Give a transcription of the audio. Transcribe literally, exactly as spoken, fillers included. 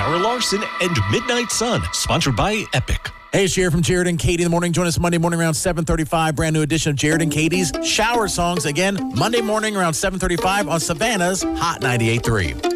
Sarah Larson and Midnight Sun, sponsored by Epic. Hey, it's Jared from Jared and Katie in the morning. Join us Monday morning around seven thirty-five. Brand new edition of Jared and Katie's Shower Songs. Again, Monday morning around seven thirty-five on Savannah's Hot ninety-eight point three.